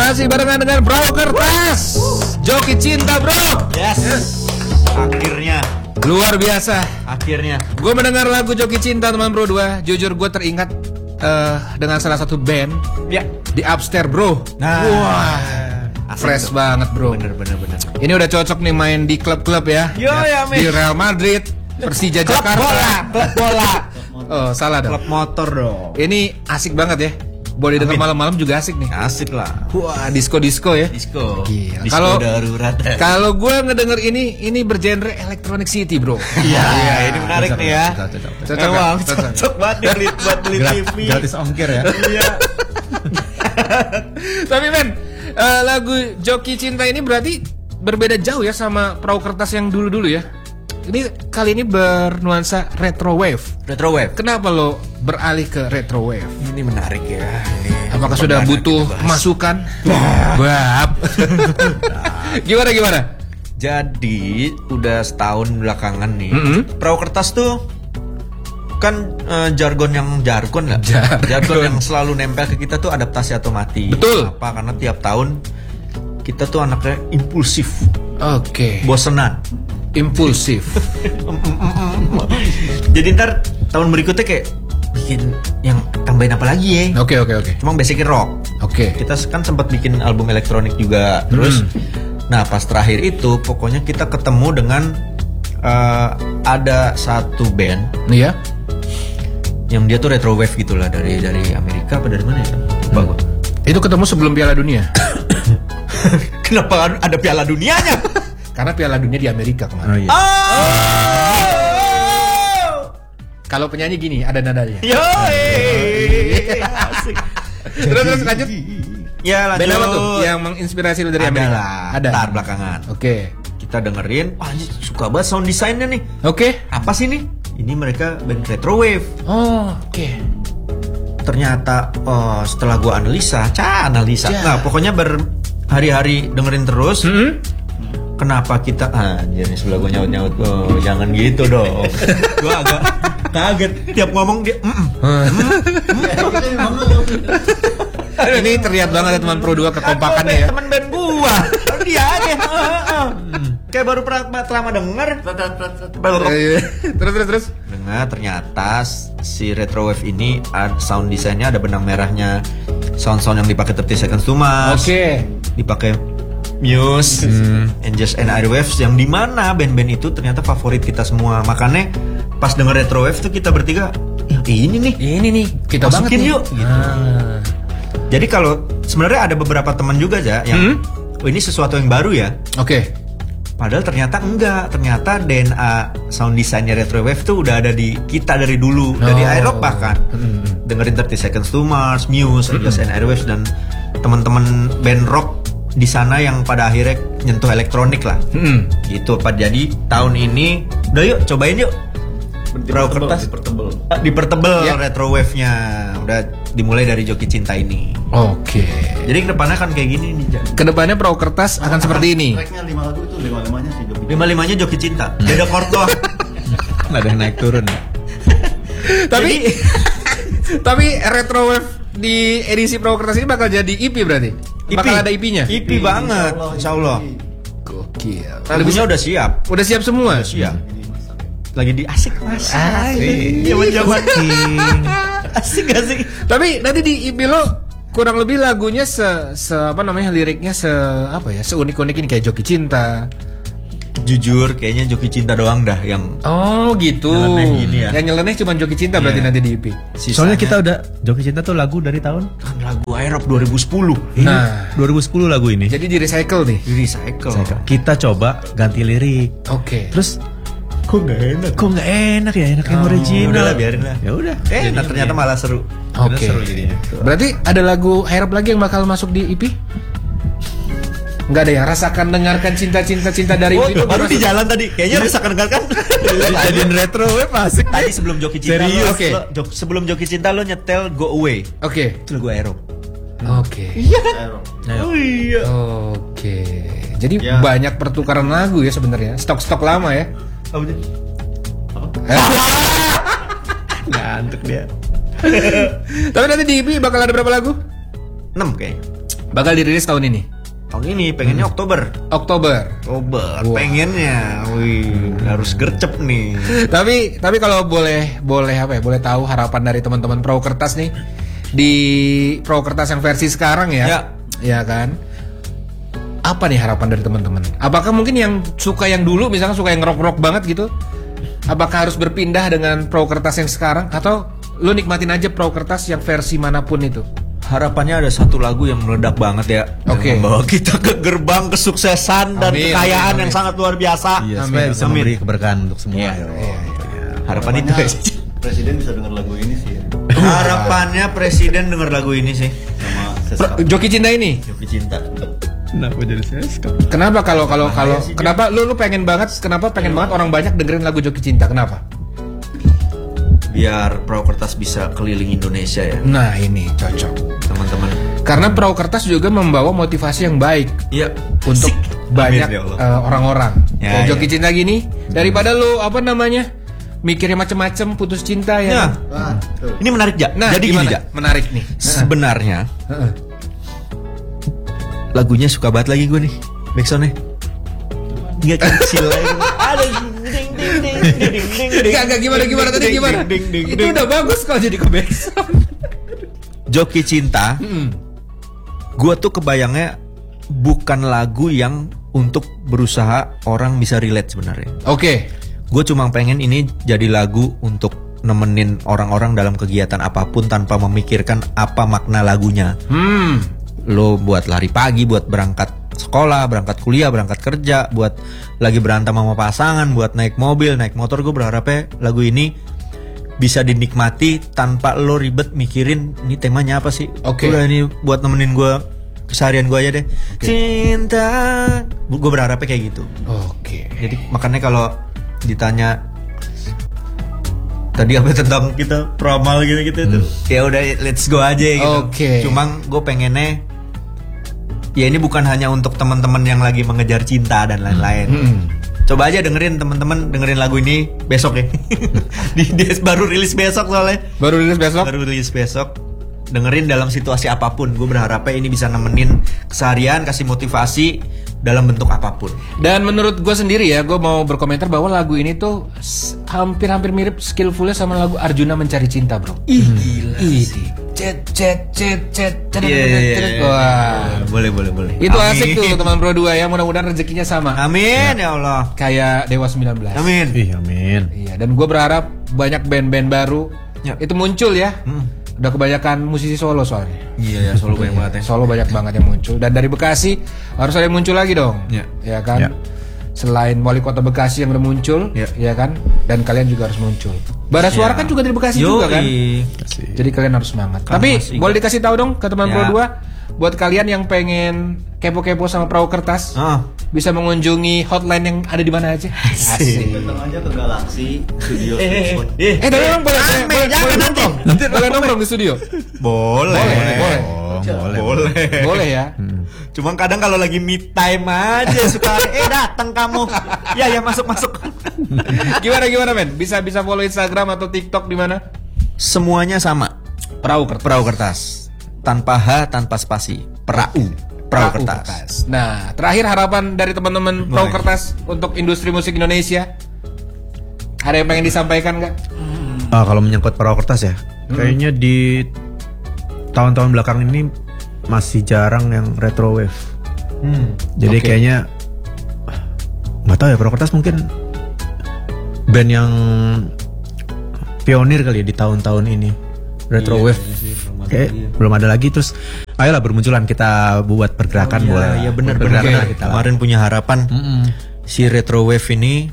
Masih barengan dengan Bro Kertas. Joki Cinta, Bro. Yes. Akhirnya. Luar biasa. Akhirnya. Gue mendengar lagu Joki Cinta teman Bro 2. Jujur gue teringat dengan salah satu band. Ya. Di Upstairs, Bro. Nah. Wah. Fresh banget, Bro. Bener. Ini udah cocok nih main di klub-klub ya. Ya, di Real Madrid, Persija Jakarta. Klub bola. Oh, salah dong. Klub motor dong. Ini asik banget ya. Boleh denger malam-malam juga asik nih. Asik lah. Wah, disco ya. Disco. Gila. Disco darurat. Kalau gue ngedenger ini bergenre Electronic City, Bro. Iya, ini menarik nih ya. Cocok banget nih buat beli TV. Gratis ongkir ya. Iya. Tapi men, lagu Joki Cinta ini berarti berbeda jauh ya sama Perahu Kertas yang dulu-dulu ya. Ini kali ini bernuansa retro wave. Retro wave. Kenapa lo beralih ke retro wave? Ini menarik ya. Apakah sudah butuh masukan? Bab. Gimana? Jadi udah setahun belakangan nih. Perahu Kertas tuh kan jargon lah. Jargon yang selalu nempel ke kita tuh adaptasi atau mati. Betul. Apa? Karena tiap tahun kita tuh anaknya impulsif. Oke. Bosenan. Impulsif. Jadi ntar tahun berikutnya kayak bikin yang tambahin apa lagi ya? Oke. Cuma basicnya rock. Oke. Kita kan sempat bikin album elektronik juga. Terus, nah pas terakhir itu pokoknya kita ketemu dengan ada satu band. Iya. Yang dia tuh retro wave gitulah dari Amerika apa dari mana ya? Lupa gua. Itu ketemu sebelum Piala Dunia. Kenapa ada Piala Dunianya? Karena Piala Dunia di Amerika kemarin. Oh iya. Kalau penyanyi gini ada nadanya. Yo. Asik. Terus lanjut. Ya lanjut. Band apa tuh yang menginspirasi lo dari Amerika? Ada. Ntar belakangan. Oke. Kita dengerin. Wah, suka banget sound desainnya nih. Oke. Apa sih nih? Ini mereka band retro wave. Oh, oke. Ternyata setelah gua analisa. Nah, pokoknya berhari-hari dengerin terus. Kenapa kita anjir nih sebelah gue nyaut-nyaut. Oh, jangan gitu dong. Gue agak kaget tiap ngomong dia. Ini terlihat banget ya teman Pro 2 kekompakannya ya. Teman band gua. Lalu dia aja. Kayak baru pertama denger. Terus. Dengar ternyata si retro wave ini sound desainnya ada benang merahnya. Sound-sound yang dipakai 30 Seconds to Mars. Oke. Dipakai Muse, Angels and Airwaves, yang dimana band-band itu ternyata favorit kita semua. Makanya pas denger retro wave tuh kita bertiga, ya ini nih kita masukin banget yuk gitu. Jadi kalau sebenarnya ada beberapa teman juga aja yang ini sesuatu yang baru ya. Oke. Padahal ternyata enggak. Ternyata DNA sound desainnya retro wave tuh udah ada di kita dari dulu, dari Aerob bahkan. Dengerin 30 Seconds to Mars, Muse, Angels and Airwaves, dan teman-teman band rock di sana yang pada akhirnya nyentuh elektronik lah. Gitu Pak. Jadi tahun ini udah yuk cobain yuk. Perahu Kertas dipertebel ya. Retro wave-nya udah dimulai dari Joki Cinta ini. Oke. Jadi kedepannya kan kayak gini nih. Kedepannya Perahu Kertas akan seperti ini. Tracknya 5 lagu itu 5-5-nya sih Joki. 5-5-nya Joki Cinta. Beda chord doang. Nggak ada naik turun. Tapi retro wave di edisi Perahu Kertas ini bakal jadi EP berarti? Bakal ada EP-nya? EP banget, insyaallah. Gokil. Lagunya udah siap. Udah siap semua? Siap. Lagi di asik mas. Asik. Jaman-jaman. Asik. Tapi nanti di EP lo kurang lebih lagunya liriknya seunik-unik ini kayak Joki Cinta. Jujur kayaknya Joki Cinta doang dah yang gitu. Nyeleneh gini ya. Yang nyeleneh cuma Joki Cinta berarti nanti di EP. Soalnya kita udah Joki Cinta tuh lagu dari tahun kan lagu Aerob 2010. Nah, 2010 lagu ini. Jadi di recycle nih. Di recycle. Kita coba ganti lirik. Oke. Terus kok nggak enak ya, enak yang original. Udahlah biarin lah. Ya udah. Ternyata malah seru. Oke. Seru jadinya. Berarti ada lagu Aerob lagi yang bakal masuk di EP? Enggak ada ya, rasakan dengarkan cinta dari itu baru di jalan tadi. Kayaknya rasakan dengarkan. Jadiin retro wave asik. Tadi sebelum Joki Cinta Serius? sebelum Joki Cinta lo nyetel Go Away. Oke. Itu lagu Aerob. Oke. Iya kan? Oh iya. Oke. Jadi banyak pertukaran lagu ya sebenarnya. Stok lama ya. Apa sih? Ngantuk dia. Tapi nanti di EP bakal ada berapa lagu? 6 kayaknya. Bakal dirilis tahun ini. Tahun ini pengennya Oktober. Oktober. Pengennya. Wih, harus gercep nih. Tapi kalau boleh tahu harapan dari teman-teman Perahu Kertas nih di Perahu Kertas yang versi sekarang ya. Ya kan? Apa nih harapan dari teman-teman? Apakah mungkin yang suka yang dulu misalnya suka yang rock banget gitu? Apakah harus berpindah dengan Perahu Kertas yang sekarang atau lu nikmatin aja Perahu Kertas yang versi manapun itu? Harapannya ada satu lagu yang meledak banget ya. Oke. Membawa kita ke gerbang kesuksesan dan kekayaan yang sangat luar biasa. Iya, supaya bisa memberi keberkahan untuk semua. Iya. Harapan itu ya. Presiden bisa dengar lagu ini sih ya. Harapannya presiden denger lagu ini sih. Sama sesama Joki Cinta ini. Joki Cinta. Kenapa jadi saya? Kenapa kalau kenapa lu pengen banget orang banyak dengerin lagu Joki Cinta? Kenapa? Biar Perahu Kertas bisa keliling Indonesia ya. Nah, ini cocok. Teman-teman. Karena Perahu Kertas juga membawa motivasi yang baik Iya. untuk banyak Amin, ya Allah. orang-orang. Ya, Kayak Joki Cinta gini, daripada lu mikirnya macem-macem putus cinta ya. Wah, tuh. Ini menarik Ja. Nah, Jadi gini gimana? Ja. Menarik nih. Sebenarnya lagunya suka banget lagi gue nih. Backsoundnya nggak kecil lagi. Ada ding ding ding ding ding ding. Gak gimana tadi gimana? Itu udah bagus kalau jadi ke backsound. Joki Cinta. Gue tuh kebayangnya bukan lagu yang untuk berusaha orang bisa relate sebenarnya. Oke. Gue cuma pengen ini jadi lagu untuk nemenin orang-orang dalam kegiatan apapun tanpa memikirkan apa makna lagunya. Lo buat lari pagi, buat berangkat sekolah, berangkat kuliah, berangkat kerja, buat lagi berantem sama pasangan, buat naik mobil, naik motor. Gue berharapnya lagu ini bisa dinikmati tanpa lo ribet mikirin ini temanya apa sih. Oke. Udah ini buat nemenin gue keseharian gue aja deh. Cinta. Gue berharapnya kayak gitu. Oke. Jadi makanya kalau ditanya tadi apa tentang kita peramal gitu-gitu tuh, ya udah let's go aja gitu. Oke. Cuma gue pengennya ya ini bukan hanya untuk teman-teman yang lagi mengejar cinta dan lain-lain. Coba aja dengerin teman-teman, dengerin lagu ini besok ya. Dia baru rilis besok soalnya. Baru rilis besok. Dengerin dalam situasi apapun. Gue berharapnya ini bisa nemenin keseharian, kasih motivasi dalam bentuk apapun. Dan menurut gue sendiri ya, gue mau berkomentar bahwa lagu ini tuh hampir mirip skillfulnya sama lagu Arjuna Mencari Cinta, bro. Gila sih. Cet. Iya. Wah, Boleh. itu Amin. asik tuh teman Pro 2 ya. Mudah-mudahan rezekinya sama. Amin ya Allah. Kayak Dewa 19. Amin. Amin. Iya, dan gue berharap banyak band-band baru itu muncul ya. Udah kebanyakan musisi solo soalnya. Iya ya, solo banyak banget ya. Solo banyak banget yang muncul. Dan dari Bekasi harus ada yang muncul lagi dong. Iya. Ya kan? Ya. Selain wali kota Bekasi yang udah muncul, ya kan? Dan kalian juga harus muncul. Bara Suara kan juga dari Bekasi juga kan? Jadi kalian harus semangat. Kan Tapi masih boleh dikasih tahu dong ke teman Ya. Pro 2 buat kalian yang pengen kepo-kepo sama Perahu Kertas, bisa mengunjungi hotline yang ada di mana aja. Asik. Datang aja ke Galaxy Studio. Tapi emang boleh nongkrong di studio? Boleh. Boleh ya. Cuma kadang kalau lagi me time aja suka datang kamu. Ya masuk. Gimana men? Bisa follow Instagram atau TikTok di mana? Semuanya sama. Perahu Kertas. Perahu Kertas. Tanpa H, tanpa spasi. Perahu Kertas. Nah, terakhir harapan dari teman-teman Perahu Kertas untuk industri musik Indonesia. Ada yang pengen disampaikan nggak? Kalau menyangkut Perahu Kertas ya, kayaknya di tahun-tahun belakang ini masih jarang yang retro wave. Jadi kayaknya nggak tahu ya, Perahu Kertas mungkin band yang pionir kali ya di tahun-tahun ini. Retro wave kayak belum ada lagi. Terus ayolah bermunculan, kita buat pergerakan bola. Iya benar. Kita Kemarin punya harapan si retro wave ini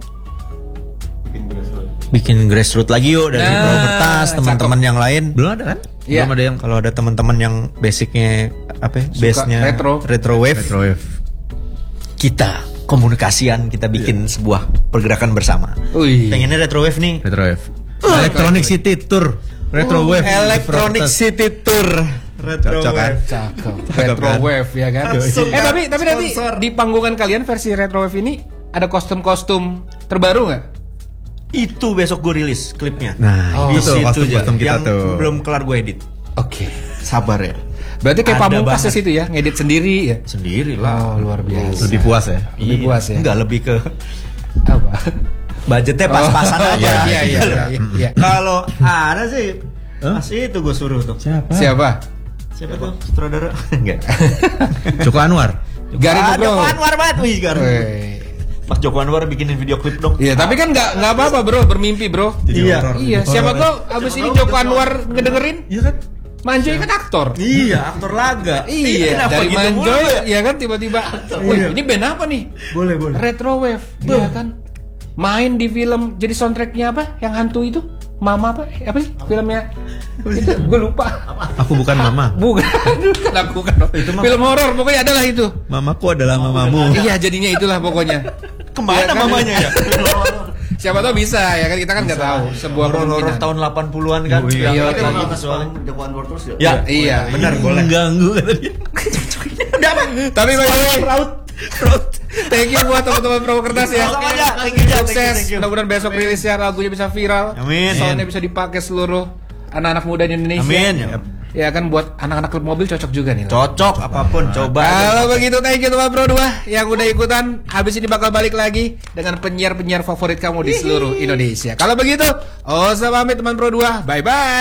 bikin grassroots lagi yuk dari Perahu Kertas, teman-teman yang lain. belum ada kan? Iya. Belum ada yang Kalau ada teman-teman yang basicnya base-nya retro wave, kita komunikasian, kita bikin sebuah pergerakan bersama. Pengennya retro wave nih. retro wave. Electronic City Tour. Retro wave. Electronic City Tour. Retro Cocok kan? wave. Cakep. Retro wave ya kan. Tapi nanti di panggungan kalian versi retro wave ini ada kostum-kostum terbaru nggak? Itu besok gue rilis klipnya. Nah, Di itu situ kostum-kostum aja. kita yang tuh. belum kelar gue edit. Oke. Sabar ya. Berarti kayak Ada Pamungkas banget. di situ ya, ngedit sendiri ya. Sendiri lah. Oh, luar biasa. Lebih puas ya. Lebih puas ya. Enggak, lebih ke Apa? budgetnya pas-pasan Oh, aja. iya, iya, iya. Kalau ada sih masih itu gue suruh tuh. Siapa? Siapa tuh? Sutradara? Enggak. Joko Anwar. Garin Nugroho. Joko Anwar banget. Wih, Garin. Weh. Mas Joko Anwar bikinin video klip dong. Iya, tapi kan nggak apa-apa bro, bermimpi bro. Iya. Iya, siapa tahu abis ini Joko Anwar ngedengerin. Iya kan? Manjoy kan aktor. Iya, aktor laga. Iya, Kenapa dari gitu mulu Manjoy ya? ya kan tiba-tiba. Wih, ini band apa nih? Boleh. Retrowave, iya kan? Main di film jadi soundtracknya apa? Yang hantu itu? Mama apa? Apa sih filmnya? Itu gue lupa. Aku bukan mama. Bukan, aku kan. Itu film horor pokoknya adalah itu. Mamaku adalah mamamu. Iya, jadinya itulah pokoknya. Kemana Iya kan? mamanya ya? Siapa tahu bisa ya kan, kita kan nggak tahu sebuah Horor-horor kemungkinan. tahun 80-an kan. Oh, iya. Iya, Berarti iya. bakal kesukaan Joko Anwar terus ya? Ya, Iya. benar boleh. Mengganggu kata dia. Tapi by the way, thank you buat teman-teman Pro Kertas ya. Sama aja. Thank you, Sukses. thank you. Mudah-mudahan besok rilisnya lagunya bisa viral. Amin. Soundnya bisa dipakai seluruh anak-anak muda di Indonesia. Amin. Ya kan buat anak-anak klub mobil cocok juga nih. Cocok apapun coba. Kalau begitu thank you teman Pro 2 yang udah ikutan. Habis ini bakal balik lagi dengan penyiar-penyiar favorit kamu di seluruh Indonesia. Kalau begitu, Osa pamit teman Pro 2. Bye bye.